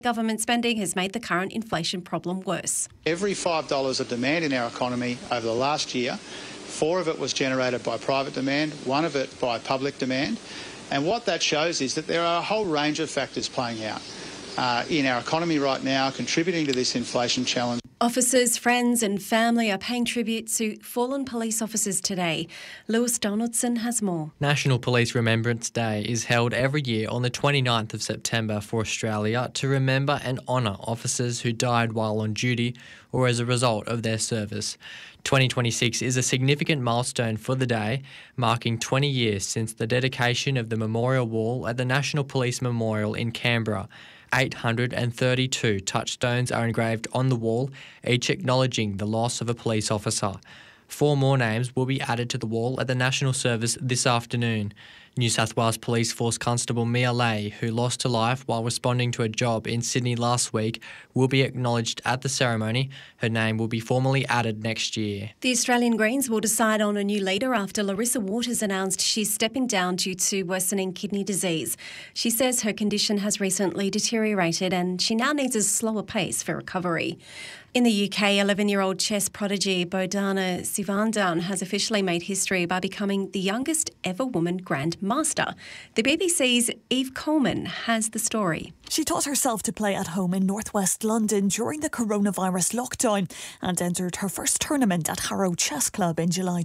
Government spending has made the current inflation problem worse. Every $5 of demand in our economy over the last year, 4 of it was generated by private demand, 1 of it by public demand. And what that shows is that there are a whole range of factors playing out in our economy right now, contributing to this inflation challenge. Officers, friends and family are paying tribute to fallen police officers today. Lewis Donaldson has more. National Police Remembrance Day is held every year on the 29th of September for Australia to remember and honour officers who died while on duty or as a result of their service. 2026 is a significant milestone for the day, marking 20 years since the dedication of the memorial wall at the National Police Memorial in Canberra. 832 touchstones are engraved on the wall, each acknowledging the loss of a police officer. 4 more names will be added to the wall at the National Service this afternoon. New South Wales Police Force Constable Mia Lay, who lost her life while responding to a job in Sydney last week, will be acknowledged at the ceremony. Her name will be formally added next year. The Australian Greens will decide on a new leader after Larissa Waters announced she's stepping down due to worsening kidney disease. She says her condition has recently deteriorated and she now needs a slower pace for recovery. In the UK, 11-year-old chess prodigy Bodhana Sivandan has officially made history by becoming the youngest ever woman Grand Master. The BBC's Eve Coleman has the story. She taught herself to play at home in northwest London during the coronavirus lockdown and entered her first tournament at Harrow Chess Club in July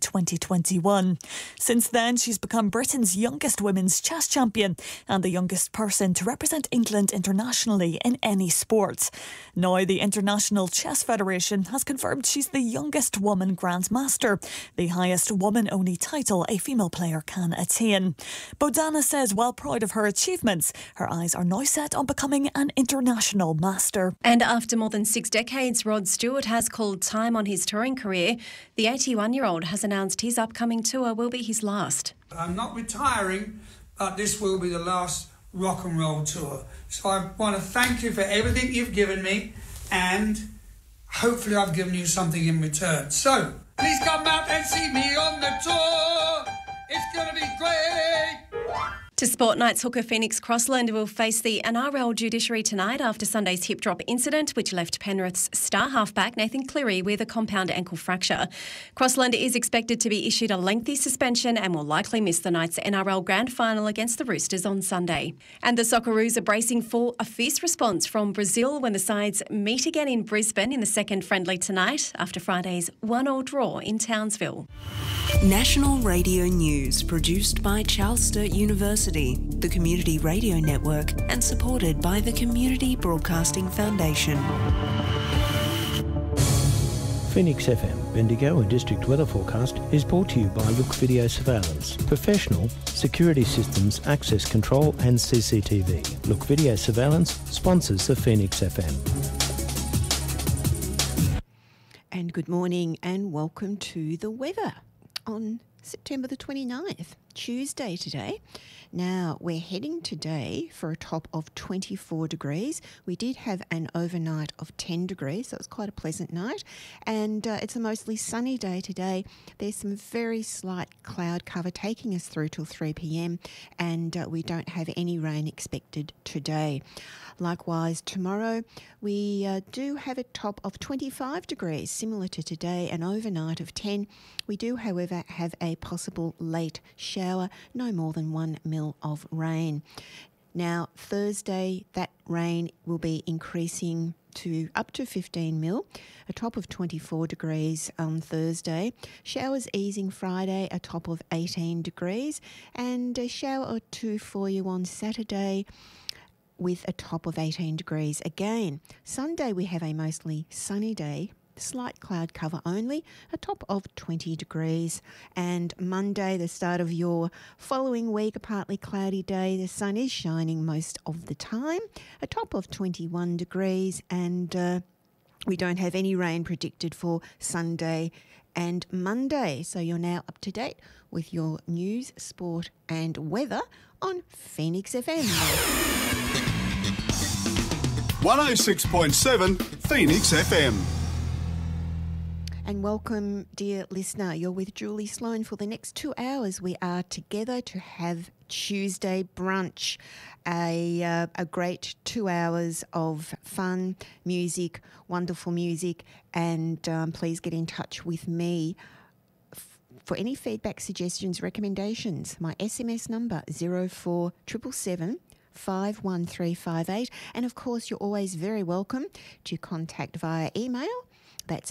2021. Since then, she's become Britain's youngest women's chess champion and the youngest person to represent England internationally in any sport. Now, the International Chess Federation has confirmed she's the youngest woman Grandmaster, the highest woman-only title a female player can attain. Bodhana says while proud of her achievements, her eyes are now set on becoming an international master. And after more than 6 decades, Rod Stewart has called time on his touring career. The 81-year-old has announced his upcoming tour will be his last. I'm not retiring, but this will be the last rock and roll tour. So I want to thank you for everything you've given me, and hopefully I've given you something in return. So please come out and see me on the tour. It's going to be great. To sport, Knights hooker Phoenix Crossland will face the NRL judiciary tonight after Sunday's hip drop incident, which left Penrith's star halfback Nathan Cleary with a compound ankle fracture. Crossland is expected to be issued a lengthy suspension and will likely miss the Knights' NRL Grand Final against the Roosters on Sunday. And the Socceroos are bracing for a fierce response from Brazil when the sides meet again in Brisbane in the second friendly tonight after Friday's 1-1 draw in Townsville. National Radio News, produced by Charles Sturt University, the Community Radio Network, and supported by the Community Broadcasting Foundation. Phoenix FM, Bendigo and District Weather Forecast is brought to you by Look Video Surveillance. Professional security systems, access control and CCTV. Look Video Surveillance sponsors the Phoenix FM. And good morning and welcome to the weather on September the 29th, Tuesday today. Now, we're heading today for a top of 24 degrees. We did have an overnight of 10 degrees, so it's quite a pleasant night. And it's a mostly sunny day today. There's some very slight cloud cover taking us through till 3 p.m. and we don't have any rain expected today. Likewise, tomorrow we do have a top of 25 degrees, similar to today, an overnight of 10. We do, however, have a possible late shower, no more than 1 mil of rain. Now, Thursday, that rain will be increasing to up to 15 mil, a top of 24 degrees on Thursday. Showers easing Friday, a top of 18 degrees, and a shower or two for you on Saturday, with a top of 18 degrees again. Sunday we have a mostly sunny day, slight cloud cover only, a top of 20 degrees. And Monday, the start of your following week, a partly cloudy day. The sun is shining most of the time, a top of 21 degrees. And we don't have any rain predicted for Sunday and Monday. So you're now up to date with your news, sport and weather on Phoenix FM. 106.7 Phoenix FM. And welcome, dear listener. You're with Julie Sloan. For the next 2 hours, we are together to have Tuesday brunch, a great 2 hours of fun, music, wonderful music, and please get in touch with me for any feedback, suggestions, recommendations. My SMS number 0477 51358, and of course you're always very welcome to contact via email. That's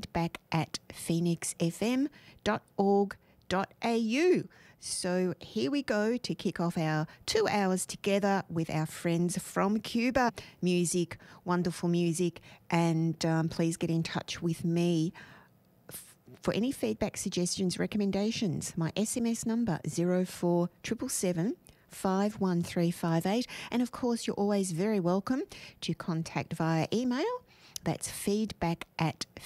feedback@phoenixfm.org.au. So here we go to kick off our 2 hours together with our friends from Cuba. Music, wonderful music, and please get in touch with me for any feedback, suggestions, recommendations. My SMS number 0477 51358, and of course you're always very welcome to contact via email. That's feedback@